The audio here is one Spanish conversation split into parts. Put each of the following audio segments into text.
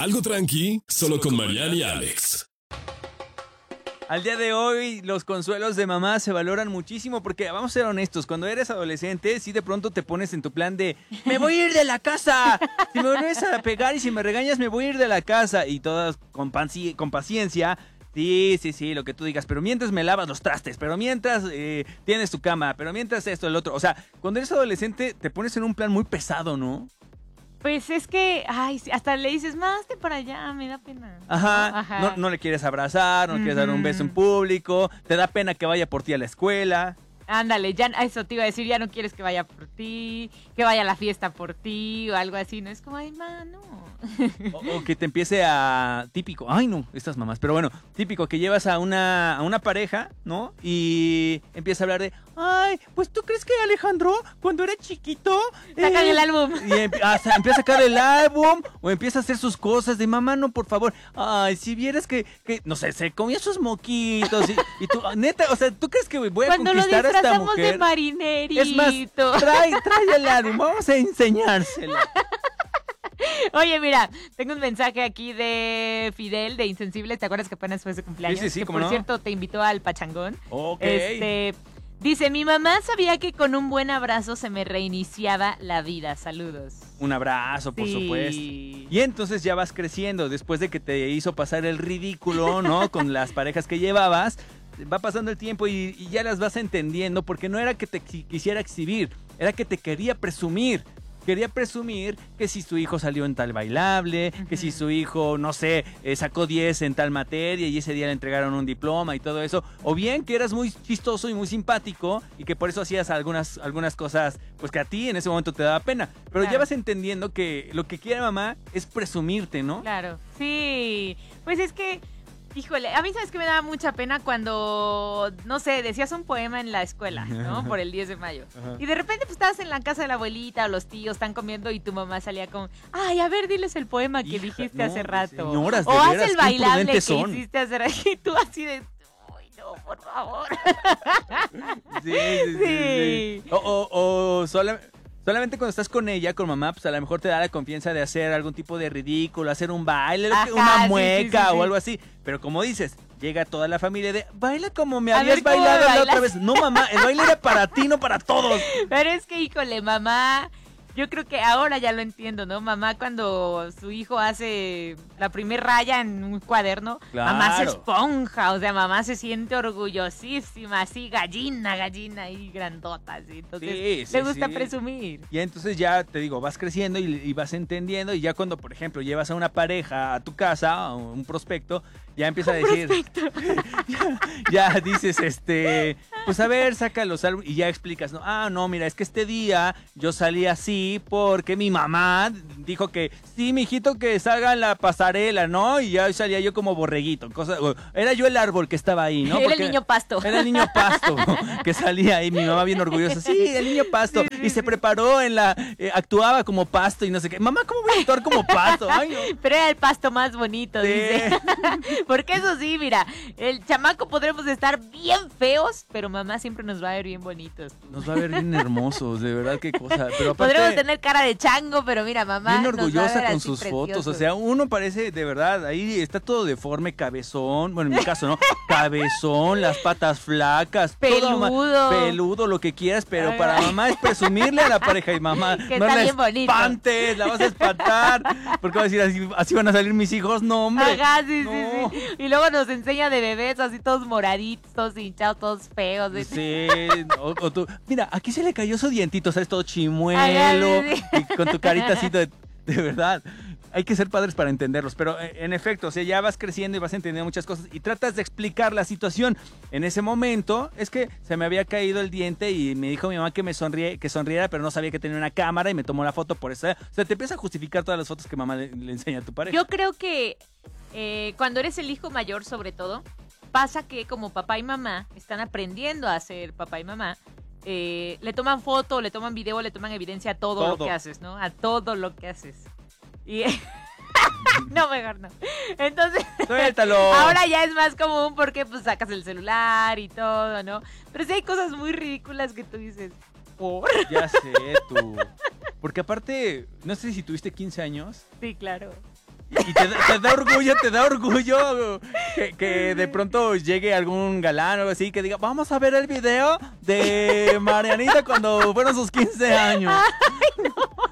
Algo tranqui, solo con Mariana y Alex. Al día de hoy, los consuelos de mamá se valoran muchísimo porque, vamos a ser honestos, cuando eres adolescente, sí de pronto te pones en tu plan de ¡me voy a ir de la casa! Si me vuelves a pegar y si me regañas, me voy a ir de la casa. Y todas con paciencia, sí, lo que tú digas, pero mientras me lavas los trastes, pero mientras tienes tu cama, pero mientras esto, el otro. O sea, cuando eres adolescente, te pones en un plan muy pesado, ¿no? Pues es que, ay, hasta le dices, más hazte para allá, me da pena. Ajá. No le quieres abrazar, no le quieres dar un beso en público, te da pena que vaya por ti a la escuela. Ándale, ya eso te iba a decir, ya no quieres que vaya por ti, que vaya a la fiesta por ti o algo así, ¿no? Es como, ay, mano. O que te empiece a... Típico, ay no, estas mamás, pero bueno, típico que llevas a una pareja, ¿no? Y empieza a hablar de, ay, pues ¿tú crees que Alejandro, cuando era chiquito... Sacan el álbum. Y empieza a sacar el álbum, o empieza a hacer sus cosas de, mamá, no, por favor. Ay, si vieras que no sé, se comía sus moquitos y tú, neta, o sea, ¿tú crees que voy a conquistar a esta mujer? De marinerito. Es más, trae el álbum, vamos a enseñárselo. Oye, mira, tengo un mensaje aquí de Fidel, de Insensibles. ¿Te acuerdas que apenas fue su cumpleaños? Sí, que ¿cómo por no? cierto, te invitó al pachangón. Ok. Dice, mi mamá sabía que con un buen abrazo se me reiniciaba la vida. Saludos. Un abrazo, por supuesto. Y entonces ya vas creciendo, después de que te hizo pasar el ridículo, ¿no? Con las parejas que llevabas, va pasando el tiempo y ya las vas entendiendo, porque no era que te quisiera exhibir, era que te quería presumir. Quería presumir que si su hijo salió en tal bailable, que si su hijo, no sé, sacó 10 en tal materia y ese día le entregaron un diploma y todo eso. O bien que eras muy chistoso y muy simpático y que por eso hacías algunas cosas pues que a ti en ese momento te daba pena. Pero claro, ya vas entendiendo que lo que quiere mamá es presumirte, ¿no? Claro, sí. Pues es que... Híjole, a mí sabes que me daba mucha pena cuando, no sé, decías un poema en la escuela, ¿no? Por el 10 de mayo. Ajá. Y de repente pues estabas en la casa de la abuelita o los tíos están comiendo y tu mamá salía como, ay, a ver, diles el poema que dijiste hace rato. Señoras, o haz veras, el bailable que hiciste hace rato. Y tú así de, ay, no, por favor. Sí. O solamente cuando estás con ella, con mamá, pues a lo mejor te da la confianza de hacer algún tipo de ridículo, hacer un baile, una mueca o algo así. Pero como dices, llega toda la familia de, baila como me habías bailado la otra vez. No, mamá, el baile era para ti, no para todos. Pero es que, híjole, mamá... Yo creo que ahora ya lo entiendo, ¿no? Mamá cuando su hijo hace la primer raya en un cuaderno, claro, mamá se esponja, o sea, mamá se siente orgullosísima, así, gallina y grandota, así. Entonces, le gusta presumir. Y entonces ya, te digo, vas creciendo y vas entendiendo, y ya cuando, por ejemplo, llevas a una pareja a tu casa, a un prospecto, ya empieza a decir... ya dices, pues a ver, saca los álbumes, y ya explicas, ¿no? Ah, no, mira, es que este día yo salí así, porque mi mamá dijo que sí, mijito, que salga en la pasarela, ¿no? Y ya salía yo como borreguito, era yo el árbol que estaba ahí, ¿no? Era el niño pasto. Era el niño pasto que salía ahí, mi mamá bien orgullosa, sí, el niño pasto, y se preparó actuaba como pasto y no sé qué. Mamá, ¿cómo voy a actuar como pasto? Ay, no. Pero era el pasto más bonito, dice. Porque eso sí, mira, el chamaco podremos estar bien feos, pero mamá siempre nos va a ver bien bonitos. Nos va a ver bien hermosos, de verdad, qué cosa. Pero aparte, podremos tener cara de chango, pero mira, mamá bien orgullosa con sus preciosos. fotos, o sea, uno parece, de verdad, ahí está todo deforme, cabezón, bueno, en mi caso, ¿no? Cabezón, las patas flacas, peludo, lo que quieras, pero para mamá es presumirle a la pareja y mamá, que no está la bien bonito. espantes, la vas a espantar, porque va a decir, así van a salir mis hijos, no, hombre. Ajá, sí. Y luego nos enseña de bebés así todos moraditos, todos hinchados, todos feos. Sí, o tú, mira, aquí se le cayó su dientito, ¿sabes? Todo chimuelo, y con tu carita así de verdad. Hay que ser padres para entenderlos, pero en efecto, o sea, ya vas creciendo y vas entendiendo muchas cosas y tratas de explicar la situación. En ese momento es que se me había caído el diente y me dijo mi mamá que sonriera, pero no sabía que tenía una cámara y me tomó la foto por eso. O sea, te empieza a justificar todas las fotos que mamá le enseña a tu pareja. Yo creo que cuando eres el hijo mayor, sobre todo, pasa que como papá y mamá están aprendiendo a ser papá y mamá, le toman foto, le toman video, le toman evidencia a todo lo que haces, ¿no? A todo lo que haces. Y no, mejor no. Entonces, suéltalo. Ahora ya es más común porque pues sacas el celular y todo, ¿no? Pero sí hay cosas muy ridículas que tú dices, ¿por? Ya sé, tú. Porque aparte, no sé si tuviste 15 años. Sí, claro. Y te da orgullo que de pronto llegue algún galán o algo así que diga, vamos a ver el video de Marianita cuando fueron sus 15 años. Ay,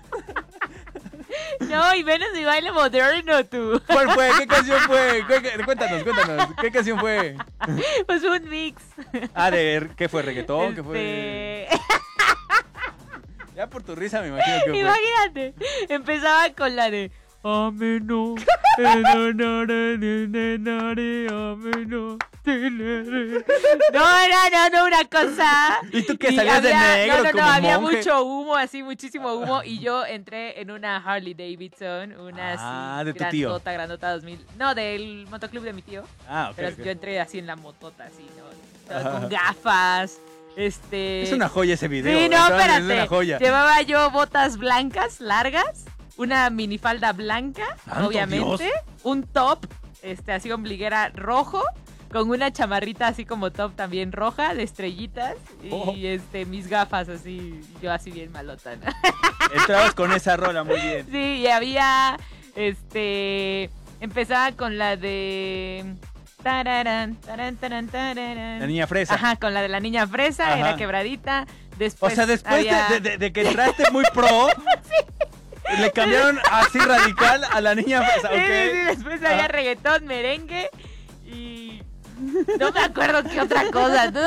no, y menos mi baile moderno, tú. ¿Cuál fue? ¿Qué canción fue? Cuéntanos. ¿Qué canción fue? Pues un mix. ¿Qué fue? ¿Reggaetón? ¿Qué fue? Ya por tu risa me imagino que fue. Imagínate, empezaba con la de ameno, no, una cosa. ¿Y tú qué salías de negro como había monje? mucho humo, así, muchísimo humo, y yo entré en una Harley Davidson, una así, de tu tío. grandota 2000, no, del motoclub de mi tío. Ok. Pero yo entré así en la motota, así, ¿no? Con gafas. Es una joya ese video. Sí, no, entonces, espérate. es una joya. Llevaba yo botas blancas, largas, una minifalda blanca, ¡Santo obviamente, Dios! un top, así ombliguera rojo, con una chamarrita así como top también roja, de estrellitas, y mis gafas así, yo así bien malota, ¿no? Entrabas con esa rola muy bien. Sí, y había, empezaba con la de... Tararán, tarán, tarán, tararán. La niña fresa. Ajá, con la de la niña fresa, Ajá. era quebradita. O Después sea, después había... de que entraste muy pro, le cambiaron así radical a la niña fresa, Sí, ¿ok? sí, después había reggaetón, merengue y... No me acuerdo qué otra cosa. No.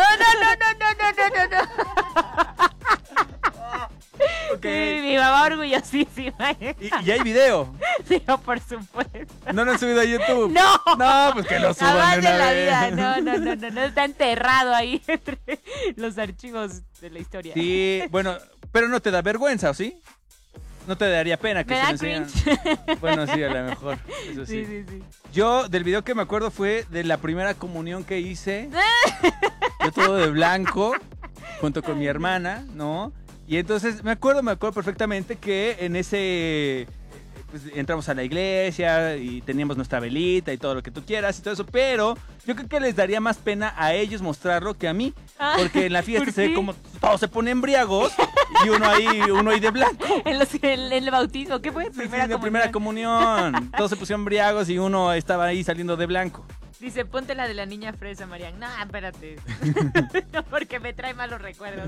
Okay. Sí, mi mamá orgullosísima. ¿Y hay video? Sí, por supuesto. ¿No lo han subido a YouTube? No. No, pues que lo suban Jamás de una en la vez. vida. No, está enterrado ahí entre los archivos de la historia. Sí, bueno, pero no te da vergüenza, ¿o sí? ¿No te daría pena que Me se lo da enseñaran? cringe. Bueno, sí, a lo mejor. Eso sí. Sí. Yo, del video que me acuerdo fue de la primera comunión que hice. Yo todo de blanco, junto con mi hermana, ¿no? Y entonces me acuerdo perfectamente que en ese... Pues entramos a la iglesia y teníamos nuestra velita y todo lo que tú quieras y todo eso, pero yo creo que les daría más pena a ellos mostrarlo que a mí, porque en la fiesta ¿por se ve qué? como todos se ponen embriagos y uno ahí de blanco. En el bautismo, ¿qué fue? Primera comunión. Todos se pusieron embriagos y uno estaba ahí saliendo de blanco. Dice, ponte la de la niña fresa, Marian. No, espérate. No, porque me trae malos recuerdos.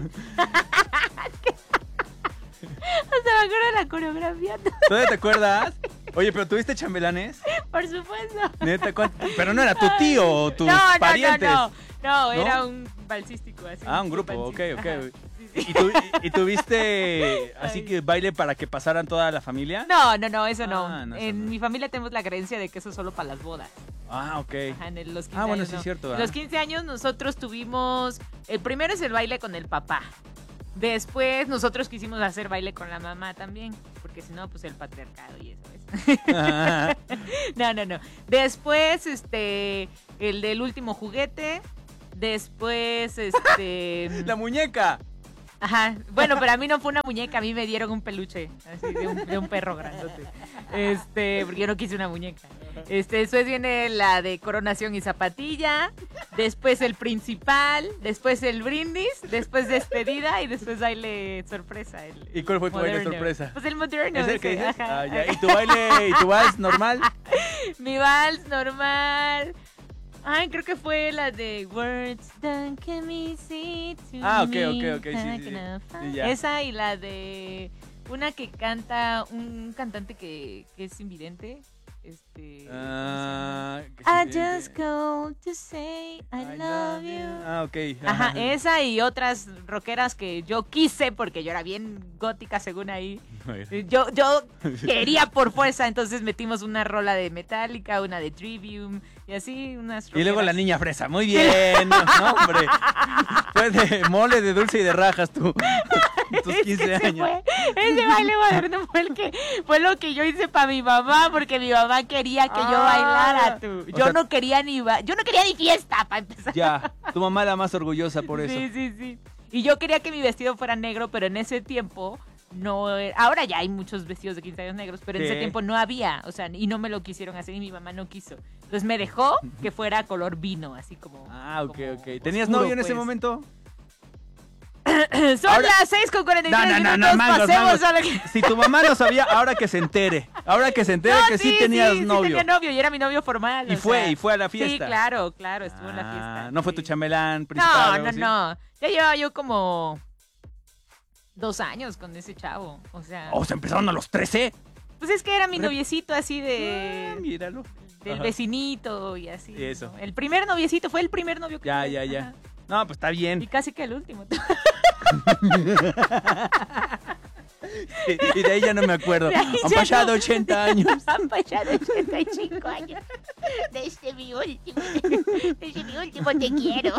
O sea, me acuerdo de la coreografía. ¿Todavía te acuerdas? Oye, pero ¿tuviste chambelanes? Por supuesto. Neta, pero no era tu tío o tus No, parientes. No, era un balsístico. Así, Un grupo, ok. Ajá, sí. ¿Y tuviste así que baile para que pasaran toda la familia? No, eso no. No, eso En no. mi familia tenemos la creencia de que eso es solo para las bodas. Ok. Ajá, en los 15 bueno, años, sí no. es cierto. En los 15 años nosotros tuvimos... El primero es el baile con el papá. Después nosotros quisimos hacer baile con la mamá también, porque si no, pues el patriarcado y eso es. No. Después, el del último juguete. Después, La muñeca. Ajá, bueno, pero a mí no fue una muñeca, a mí me dieron un peluche, así, de un perro grandote. Porque yo no quise una muñeca. Después viene la de coronación y zapatilla, después el principal, después el brindis, después despedida y después baile sorpresa. ¿Y cuál fue tu baile moderno. sorpresa? Pues el moderno. ¿Es el que ese, dices? ajá. Ya. ¿Y tu baile y tu vals normal? Mi vals normal. Ay, creo que fue la de Words Don't Come Easy to Ok, Me. sí. Sí, ya. Esa y la de una que canta un cantante que es invidente. I just called to say I love you. Ok. Ajá, esa y otras rockeras que yo quise porque yo era bien gótica según ahí. Yo quería por fuerza, entonces metimos una rola de Metallica, una de Trivium y así unas rockeras. Y luego la niña fresa, muy bien. No, hombre. Fue de mole, de dulce y de rajas tú. Tus 15 años. Ese baile moderno fue lo que yo hice para mi mamá, porque mi mamá quería que yo bailara tú. Yo no quería ni fiesta para empezar. Ya, tu mamá la más orgullosa por eso. Sí. Y yo quería que mi vestido fuera negro, pero en ese tiempo no era. Ahora ya hay muchos vestidos de 15 años negros, pero en ese tiempo no había, o sea, y no me lo quisieron hacer y mi mamá no quiso. Entonces me dejó que fuera color vino, así como. Ok. como ¿Tenías oscuro, novio en ese pues. momento? Son Ahora- las 6:43 minutos. mangos, Pasemos mangos. a la que... Si tu mamá no sabía, ahora que se entere. Ahora que se entere No, que sí tenías sí novio. tenía novio y era mi novio formal. Y o fue, sea. y fue a la Sí, fiesta. claro, estuvo en la fiesta. No fue tu sí. chambelán principal. o algo No, así? no. Ya llevaba yo como 2 años con ese chavo. O sea, O sea, empezaron a los 13. pues es que era mi noviecito así Míralo. del Ajá. vecinito y así. Y eso. ¿no? El primer noviecito fue el primer novio que tuve. Ya. Ajá. No, pues está Y bien. casi que el último. Y de ahí ya no me acuerdo. De ahí Han ya pasado no. 80 años. Han pasado 85 años. Desde mi último te quiero.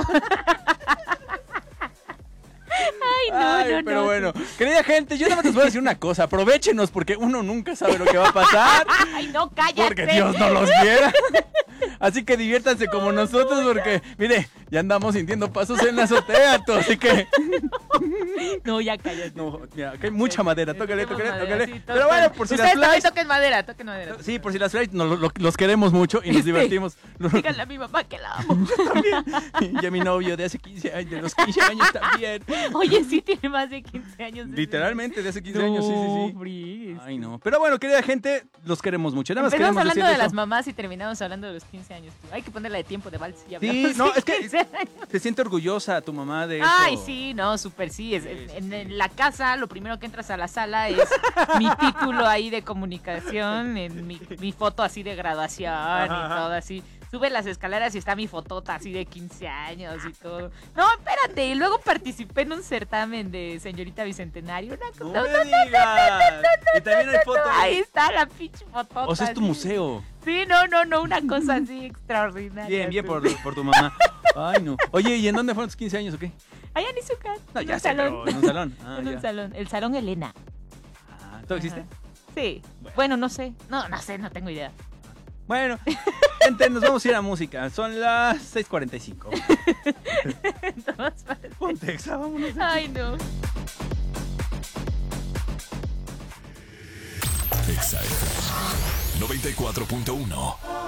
Ay, no. Pero bueno, querida gente, yo nada más les voy a decir una cosa. Aprovéchenos porque uno nunca sabe lo que va a pasar. Ay, no, cállate. Porque Dios no los quiera. Así que diviértanse como nosotros porque, mire, ya andamos sintiendo pasos en la azotea, tú, así que... No, ya cállate. No, mira, que hay mucha madera, tócale. Toquemos madera, sí, Pero bueno, por si las Ustedes también flies... toquen madera, toquen madera. Sí, por si las flies, los queremos mucho y nos divertimos. Díganle a mi mamá que la amo. Y a mi novio de hace 15 años, de los 15 años también. Oye, sí tiene más de 15 años. Literalmente, de hace 15 años, sí. Fris. Ay, no. Pero bueno, querida gente, los queremos mucho. Nada más Empezamos queremos hablando de decirles las eso. mamás y terminamos hablando de los 15 años. Tú. Hay que ponerla de tiempo de vals. Y Sí, hablamos no, de es que 15 años. se siente orgullosa tu mamá de eso. Ay, sí, no, súper sí. En la casa, lo primero que entras a la sala es mi título ahí de comunicación, en mi foto así de graduación y todo así. Sube las escaleras y está mi fotota así de 15 años y todo. No, espérate. Y luego participé en un certamen de señorita Bicentenario. No me digas. Y también hay fotos. Ahí está la pinche fotota. O sea, es tu así. museo. Sí, no, una cosa así extraordinaria. Bien por tu mamá. Ay, no. Oye, ¿y en dónde fueron tus 15 años o qué? Allá en Izuka. No, en ya un sé, salón. pero en un salón. Ah, En ya. un salón. El salón Elena. Ah, ¿todo existe? Ajá. Sí. Bueno, no sé. No sé, no tengo idea. Bueno, gente, nos vamos a ir a música. Son las 6:45. En todas partes. Ponte exa, vámonos. Ay, no. Exa FM 94.1.